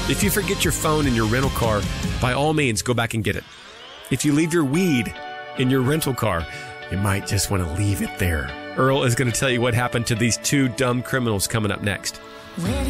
If you forget your phone in your rental car, by all means, go back and get it. If you leave your weed in your rental car, you might just want to leave it there. Earl is going to tell you what happened to these two dumb criminals coming up next.